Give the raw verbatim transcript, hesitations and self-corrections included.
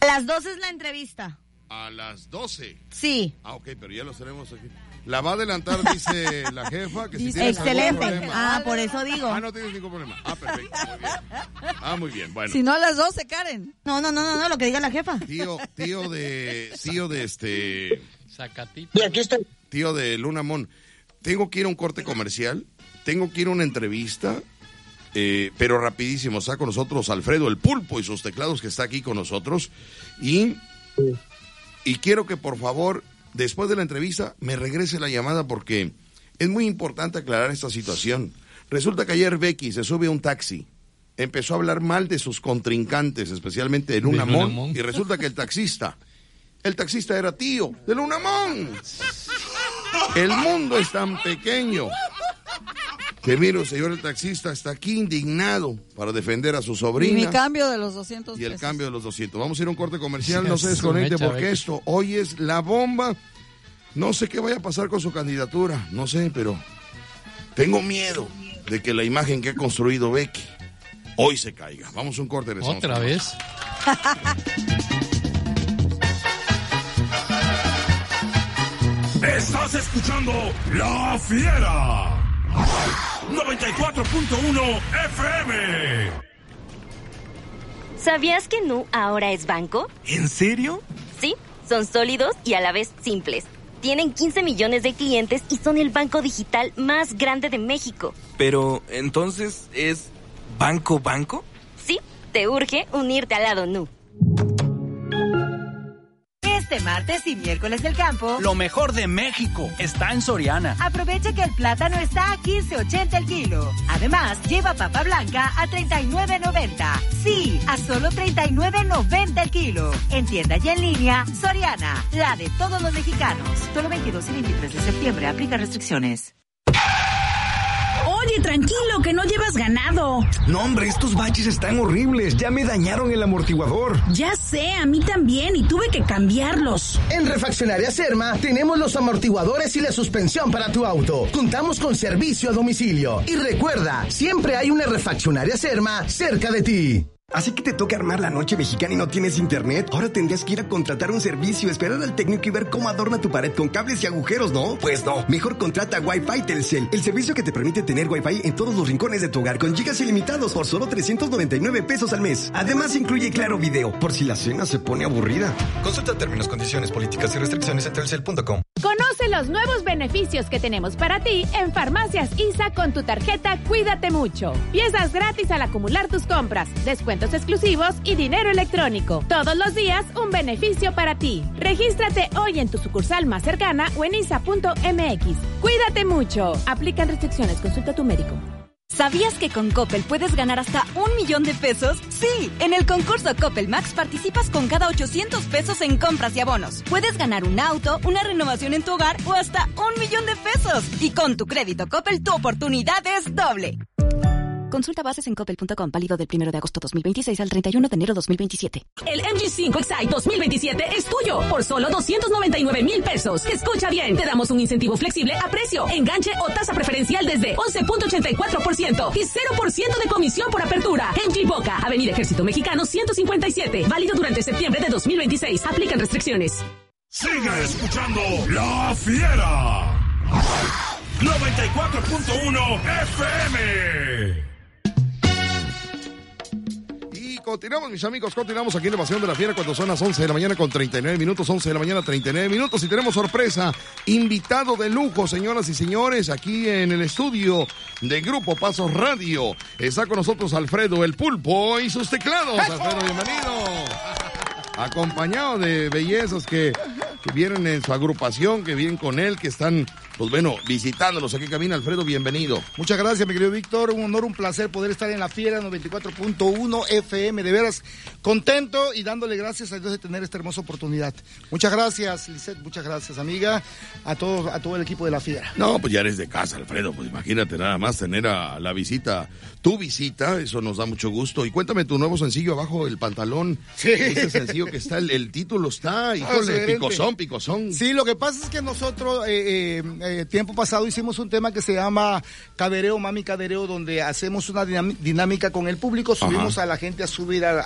A las doce es la entrevista. A las doce. Sí. Ah, ok, pero ya los tenemos aquí. La va a adelantar, dice la jefa, que si Dice, tienes excelente. algún problema. Ah, por eso digo. Ah, no tienes ningún problema. Ah, perfecto, muy bien. Ah, muy bien, bueno. Si no, a las doce, Karen. No, no, no, no, no, lo que diga la jefa. Tío, tío de, tío de este... Zacatito. Y aquí estoy. Tío de Lunamón, tengo que ir a un corte comercial, tengo que ir a una entrevista, eh, pero rapidísimo, está con nosotros Alfredo el Pulpo y sus teclados que está aquí con nosotros, y, y quiero que por favor, después de la entrevista, me regrese la llamada porque es muy importante aclarar esta situación. Resulta que ayer Becky se sube a un taxi, empezó a hablar mal de sus contrincantes, especialmente de Lunamón, Lunamón. y resulta que el taxista, el taxista era tío de Lunamón. El mundo es tan pequeño que, mire, el señor el taxista está aquí indignado para defender a su Y sobrina. mi cambio de los doscientos Y el pesos. cambio de los doscientos. Vamos a ir a un corte comercial, Sí, no se su desconecte mecha, porque Becky. esto hoy es la bomba. No sé qué vaya a pasar con su candidatura, no sé, pero tengo miedo de que la imagen que ha construido Becky hoy se caiga. Vamos a un corte. regresamos. ¿Otra vez? Estás escuchando La Fiera. noventa y cuatro punto uno F M. ¿Sabías que Nu ahora es banco? ¿En serio? Sí, son sólidos y a la vez simples. Tienen quince millones de clientes y son el banco digital más grande de México. Pero, entonces, ¿es banco banco? Sí, te urge unirte al lado Nu. Este martes y miércoles del campo, lo mejor de México está en Soriana. Aprovecha que el plátano está a quince ochenta el kilo. Además, lleva papa blanca a treinta y nueve noventa. Sí, a solo treinta y nueve noventa el kilo. En tienda y en línea, Soriana, la de todos los mexicanos. Solo veintidós y veintitrés de septiembre, aplica restricciones. Oye, tranquilo, que no llevas ganado. No, hombre, estos baches están horribles. Ya me dañaron el amortiguador. Ya sé, a mí también, y tuve que cambiarlos. En Refaccionaria Serma tenemos los amortiguadores y la suspensión para tu auto. Contamos con servicio a domicilio. Y recuerda, siempre hay una Refaccionaria Serma cerca de ti. Así que te toca armar la noche mexicana y no tienes internet. Ahora tendrías que ir a contratar un servicio, esperar al técnico y ver cómo adorna tu pared con cables y agujeros, ¿no? Pues no. Mejor contrata Wi-Fi Telcel, el servicio que te permite tener Wi-Fi en todos los rincones de tu hogar con gigas ilimitados por solo trescientos noventa y nueve pesos al mes. Además incluye Claro Video, por si la cena se pone aburrida. Consulta términos, condiciones, políticas y restricciones en telcel punto com. Conoce los nuevos beneficios que tenemos para ti en Farmacias I S A con tu tarjeta Cuídate Mucho. Piezas gratis al acumular tus compras, descuentos exclusivos y dinero electrónico. Todos los días un beneficio para ti. Regístrate hoy en tu sucursal más cercana o en isa punto m x. Cuídate mucho. Aplican restricciones. Consulta a tu médico. ¿Sabías que con Coppel puedes ganar hasta un millón de pesos? Sí, en el concurso Coppel Max participas con cada ochocientos pesos en compras y abonos. Puedes ganar un auto, una renovación en tu hogar o hasta un millón de pesos. Y con tu crédito Coppel, tu oportunidad es doble. Consulta bases en coppel punto com, válido del primero de agosto dos mil veintiséis al treinta y uno de enero dos mil veintisiete. El M G cinco Excite dos mil veintisiete es tuyo por solo doscientos noventa y nueve mil pesos. Escucha bien, te damos un incentivo flexible a precio, enganche o tasa preferencial desde once punto ochenta y cuatro por ciento y cero por ciento de comisión por apertura. M G Boca, Avenida Ejército Mexicano ciento cincuenta y siete, válido durante septiembre de dos mil veintiséis. Aplican restricciones. Sigue escuchando La Fiera. noventa y cuatro punto uno F M. Continuamos, mis amigos, continuamos aquí en la Pasión de la Fiera cuando son las once de la mañana con treinta y nueve minutos, once de la mañana, treinta y nueve minutos, y tenemos sorpresa, invitado de lujo, señoras y señores, aquí en el estudio de Grupo Pasos Radio. Está con nosotros Alfredo el Pulpo y sus teclados. Alfredo, bienvenido. Acompañado de bellezas que, que vienen en su agrupación, que vienen con él, que están, pues bueno, visitándolos aquí en cabina. Alfredo, bienvenido. Muchas gracias, mi querido Víctor. Un honor, un placer poder estar en La Fiera noventa y cuatro punto uno F M. De veras, contento y dándole gracias a Dios de tener esta hermosa oportunidad. Muchas gracias, Lisette. Muchas gracias, amiga. A todo, a todo el equipo de La Fiera. No, pues ya eres de casa, Alfredo. Pues imagínate nada más tener a la visita, tu visita. Eso nos da mucho gusto. Y cuéntame tu nuevo sencillo, Abajo el Pantalón. Sí. Ese sencillo que está, el, el título está, híjole, picosón, picosón. Sí, lo que pasa es que nosotros, eh, eh, eh, tiempo pasado hicimos un tema que se llama Cadereo, Mami Cadereo, donde hacemos una dinámica con el público, subimos Ajá. a la gente a subir a,